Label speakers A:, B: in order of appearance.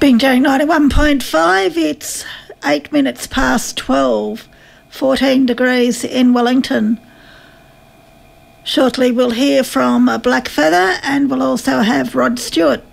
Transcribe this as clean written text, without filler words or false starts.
A: Bingo 91.5, it's 8 minutes past 12, 14 degrees in Wellington. Shortly we'll hear from Blackfeather and we'll also have Rod Stewart.